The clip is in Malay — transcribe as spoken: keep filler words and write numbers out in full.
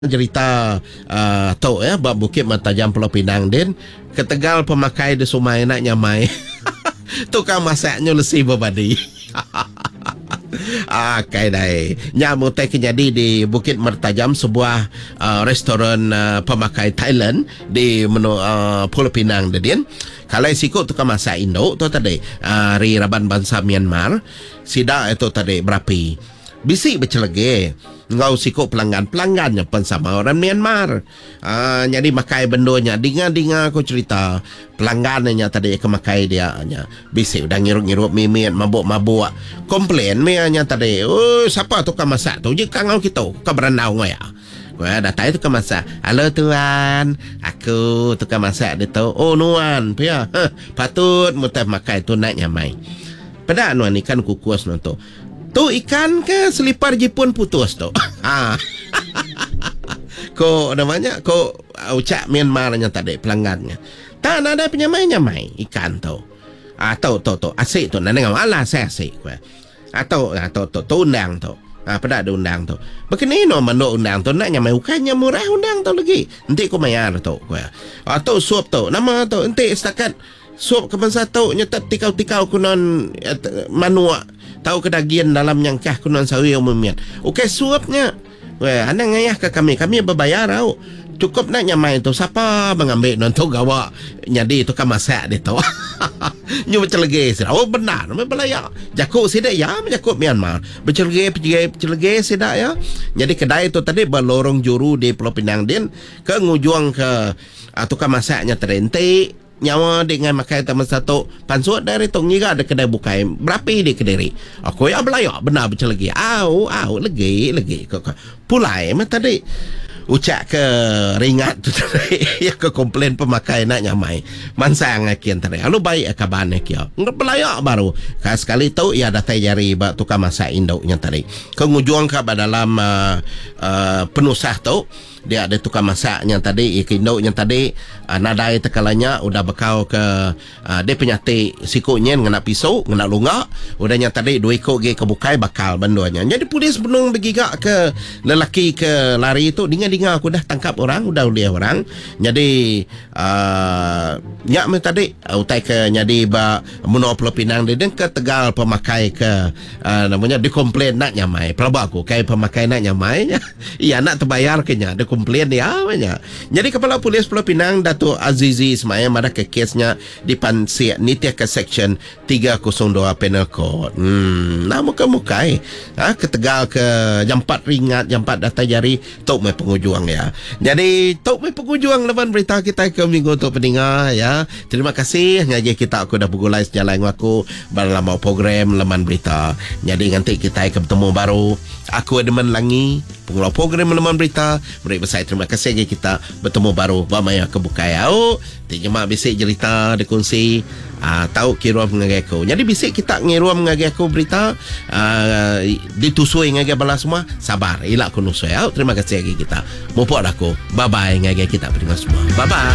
cerita uh, tu ya bab Bukit Mentajam Pulau Pinang din ke Tegal pemakai de sumai nak nyamai tukang masaknya lesi berbadi. Ah, kai dai. Nyamu teh kejadi di Bukit Mentajam sebuah uh, restoran uh, pemakai Thailand di menu uh, Pulau Pinang din. Kalau sikut tukang masak Indo tu tadi uh, ri Raban bangsa Myanmar sida itu tadi berapi. Bisik bercelege ngau sikut pelanggan-pelanggannya pun sama orang Myanmar. Uh, jadi makai bendonya dinga-dinga aku cerita pelanggannya tadi kemakai dia nya. Bisik udah ngirup-ngirup mimit mabuk-mabuk. Komplain mianya tadi. Oh, siapa tukang masak tu? Je kangau kita ke berenau ngoya. Gua datang tukang masak. Halo tuan, aku tukang masak dia tu. Oh nuan, pia. Huh, patut mutai makai tu nak nyamai. Pada nuan ikan kukus nuan tu. Tu ikan ke selipar Jepun putus tu. Ha. Ko namanya ko ucap Myanmar nya tadi pelanggannya. Tak ada penyamai-nyamai ikan tu. Ah tu tu tu asik tu nak dengar alah saya asik gua. Atau atau tu tu undang tu. Ah pada ada undang tu. Begini no mano undang tu nak nyamai bukannya murah undang tu lagi. Nanti ko bayar tu gua. Atau suap tu nama tu nanti setakat suap ke bangsa tu nyetat tikau-tikau kunon manua. Tahu kedagian dalam nyangkah kunon sawi umumian. Okey suapnya. Weh, anda ngayah ke kami. Kami berbayar tau. Cukup nak nyamai tu. Siapa mengambil nonton gawa. Jadi tu kan masak dia tu. Nyu bercelege. Oh benar. Berbelaya. Jakuk sidak ya. Jakuk Myanmar. Bercelege, bercelege sidak ya. Jadi kedai tu tadi berlorong juru di Pulau Pinang din. Ke ngujung ke uh, tukang masaknya terentik. Nyawa dengan makai taman satu pansuat dari tong nyiga ada kedai bukai berapi di kediri aku ya belayak benar betul lagi au au lagi lagi pulai mah tadi ucap ke ringat tu tadi ya ke komplain pemakai nak nyamai mansang akian tadi lalu baik kabarnya kia belayak baru kas sekali tu ya datang jari bak tukang masak induknya tadi kengujung ke dalam uh, uh, penusah tu dia ada tukang masaknya tadi induknya tadi uh, nadai tekalanya udah bekau ke uh, dia penyati sikunya ngena pisau ngena lunga udahnya tadi dua ikut ge kebukai bakal banduanya jadi polis benung begigak ke lelaki ke lari itu dinga-dinga aku dah tangkap orang udah dia orang jadi uh, nyak me tadi utai ke nyadi ba Muno Pulau Pinang dia ke Tegal pemakai ke uh, namanya dikomplain nak nyamai pelaba aku kai pemakai nak nyamai iya nak terbayar kenya komplain dia banyak. Jadi Kepala Polis Pulau Pinang Datuk Azizi Ismail marah ke kesnya di Pansia Nitya ke Seksyen tiga kosong dua Penal Code. Hmm, nah muka-mukai. Ha, ke Tegal ke jam empat ringat, jam empat data jari tok mai pengujuang ya. Jadi tok mai pengujuang lawan berita kita ke minggu untuk pendengar ya. Terima kasih ngaji kita aku dah bergulai sejalan aku dalam program Leman Berita. Jadi nanti kita akan bertemu baru. Aku Edmund Langi, pengelola program Leman Berita. Mereka saya terima kasih kita bertemu baru bamaya kebukai au terjemah bisik cerita dikongsi uh, tahu kiruam ngagai aku jadi bisik kita ngiruam ngagai aku berita uh, ditusui ngagai bala semua sabar ilak kunusui au terima kasih lagi kita mupok aku bye bye ngagai kita pendengar semua bye bye.